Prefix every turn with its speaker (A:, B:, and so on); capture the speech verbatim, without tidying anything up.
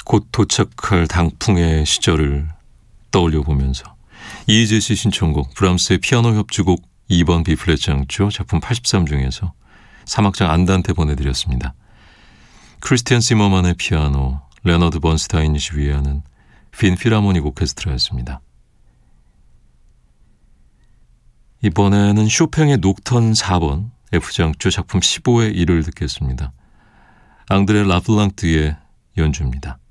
A: 곧 도착할 당풍의 시절을 떠올려 보면서 이희재 씨 신청곡 브람스의 피아노 협주곡 이 번 비플랫 장조 작품 팔십삼 중에서 삼 악장 안단테 보내드렸습니다. 크리스티안 시머만의 피아노, 레너드 번스타인이 지휘하는 빈 필하모닉 오케스트라였습니다. 이번에는 쇼팽의 녹턴 사 번 F장조 작품 십오의 일을 듣겠습니다. 앙드레 라플랑트의 연주입니다.